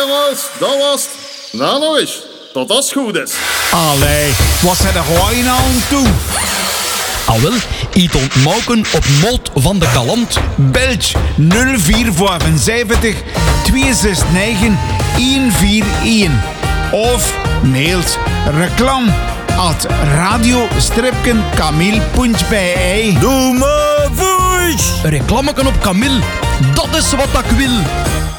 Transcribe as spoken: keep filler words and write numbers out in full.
jongens, dat was het. Nou nog eens, tot als het goed is. Allee, wat zijn er gewoon aan toe? Al wel, iets ontmoken op Mot van de Galant. Belg nul vier zeven vijf twee zes negen een vier een. Of mailt reclam at radio-kamil punt b e. Doe maar voice! Een reclameken op Camille, dat is wat ik wil.